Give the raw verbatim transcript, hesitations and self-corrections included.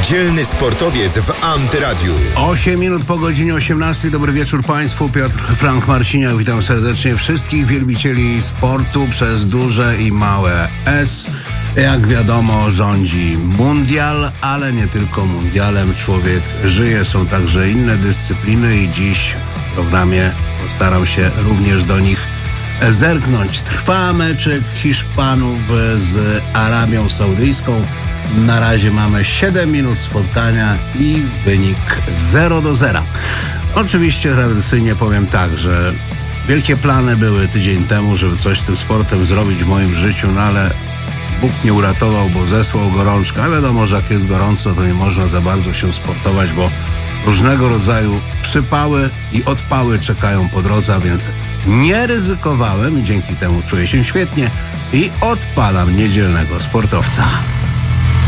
Dzielny sportowiec w Antyradiu. osiem minut po godzinie osiemnastej. Dobry wieczór Państwu. Piotr Frank Marciniak. Witam serdecznie wszystkich wielbicieli sportu przez duże i małe S. Jak wiadomo, rządzi mundial, ale nie tylko mundialem człowiek żyje. Są także inne dyscypliny i dziś w programie postaram się również do nich zerknąć. Trwa meczyk Hiszpanów z Arabią Saudyjską. Na razie mamy siedem minut spotkania i wynik zero do zera. Oczywiście tradycyjnie powiem tak, że wielkie plany były tydzień temu, żeby coś z tym sportem zrobić w moim życiu, no ale Bóg nie uratował, bo zesłał gorączkę. A wiadomo, że jak jest gorąco, to nie można za bardzo się sportować, bo różnego rodzaju przypały i odpały czekają po drodze, a więc nie ryzykowałem i dzięki temu czuję się świetnie i odpalam niedzielnego sportowca.